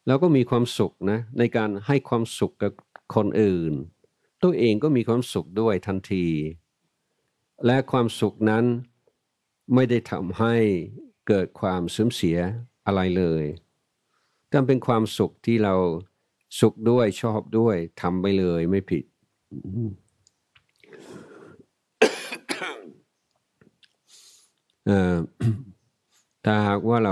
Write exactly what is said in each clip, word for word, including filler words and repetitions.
แล้วก็มีความสุขนะในการให้ความสุขกับคนอื่นตัวเองก็มีความสุขด้วยทันทีและความสุขนั้นไม่ได้ทำให้เกิดความสูญเสียอะไรเลยแต่เป็นความสุขที่เราสุขด้วยชอบด้วยทำไปเลยไม่ผิดถ้าหากว่าเรา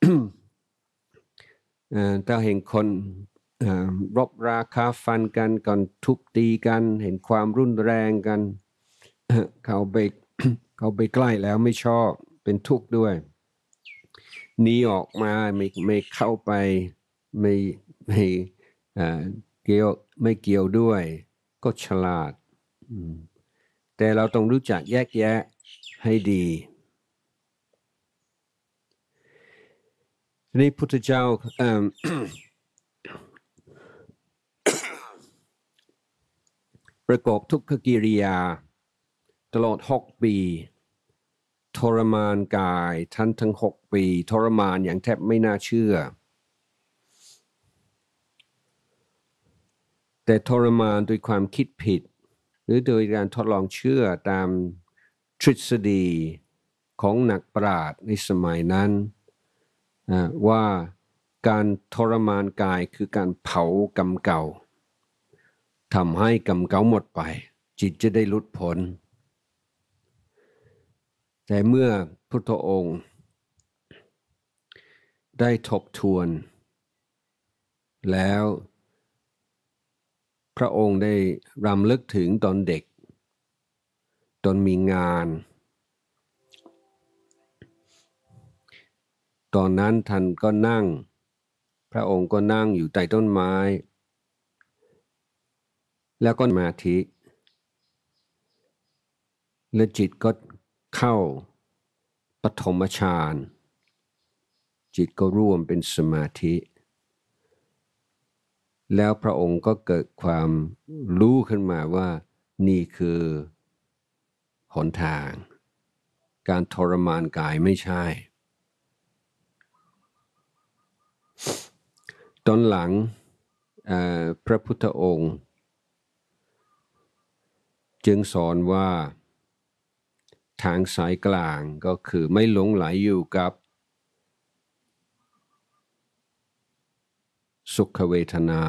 ถ้าเห็นคนรบราคาฟันกันก่อนทุบตีกันเห็นความรุนแรงกันเขาไปเขาไปใกล้แล้วไม่ชอบเป็นทุกข์ด้วยหนีออกมาไม่ไม่เข้าไปไม่ไม่เกี่ยวไม่เกี่ยวด้วยก็ฉลาดแต่เราต้องรู้จักแยกแยะให้ดีนี่พุทธเจ้าประกอบทุกขกิริยาตลอดหกปีทรมานกายทั้งทั้งหกปีทรมานอย่างแทบไม่น่าเชื่อแต่ทรมานด้วยความคิดผิดหรือโดยการทดลองเชื่อตามทฤษฎีของนักปราชญ์ในสมัยนั้นว่าการทรมานกายคือการเผากรรมเก่าทำให้กรรมเก่าหมดไปจิตจะได้หลุดพ้นแต่เมื่อพุทธองค์ได้ทบทวนแล้วพระองค์ได้รำลึกถึงตอนเด็กตอนมีงานตอนนั้นท่านก็นั่งพระองค์ก็นั่งอยู่ใต้ต้นไม้แล้วก็สมาธิและจิตก็เข้าปฐมฌานจิตก็ร่วมเป็นสมาธิแล้วพระองค์ก็เกิดความรู้ขึ้นมาว่านี่คือหนทางการทรมานกายไม่ใช่ตอนหลังพระพุทธองค์จึงสอนว่าทางสายกลางก็คือไม่หลงไหลอยู่กับสุขเวทนา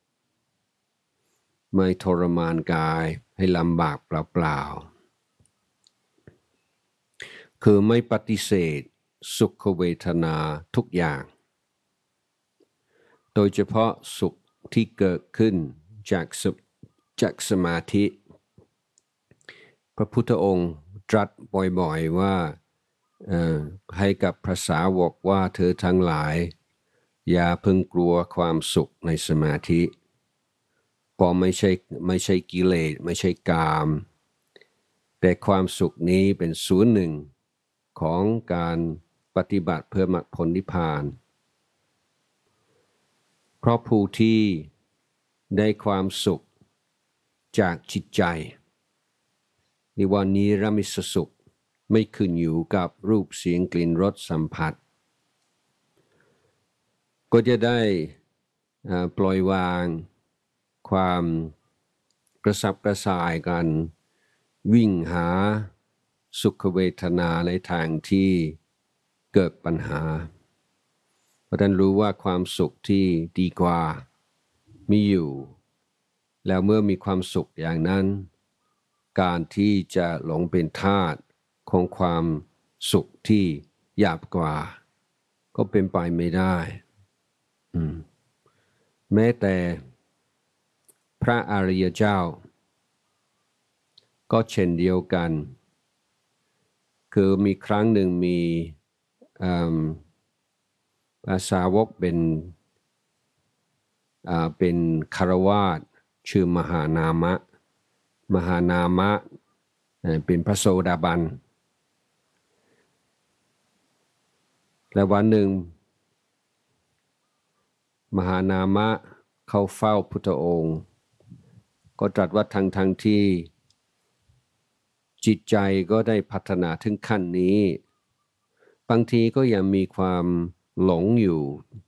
ไม่ทรมานกายให้ลำบากเปล่าๆคือไม่ปฏิเสธสุขเวทนาทุกอย่างโดยเฉพาะสุขที่เกิดขึ้นจากจากสมาธิพระพุทธองค์ตรัสบ่อยๆว่าให้กับพระสาวกว่าเธอทั้งหลายอย่าเพิ่งกลัวความสุขในสมาธิเพราะไม่ใช่ไม่ใช่กิเลสไม่ใช่กามแต่ความสุขนี้เป็นส่วนหนึ่งของการปฏิบัติเพื่อมรรคผลนิพพานเพราะผู้ที่ได้ความสุขจากจิตใจในวันนี้นิรมิตสุขไม่ขึ้นอยู่กับรูปเสียงกลิ่นรสสัมผัสก็จะได้ปล่อยวางความกระสับกระส่ายกันวิ่งหาสุขเวทนาในทางที่เกิดปัญหาเพราะท่านรู้ว่าความสุขที่ดีกว่ามีอยู่แล้วเมื่อมีความสุขอย่างนั้นการที่จะหลงเป็นทาสของความสุขที่หยาบกว่าก็เป็นไปไม่ได้แม้แต่พระอริยเจ้าก็เช่นเดียวกันคือมีครั้งหนึ่งมีภาษาวกเป็นเป็นคารวาสชื่อมหานามะมหานามะเป็นพระโสดาบันและวันหนึ่งมหานามะเข้าเฝ้าพุทธองค์ก็ตรัสว่าทั้งทั้งที่จิตใจก็ได้พัฒนาถึงขั้นนี้บางทีก็ยังมีความหลงอยู่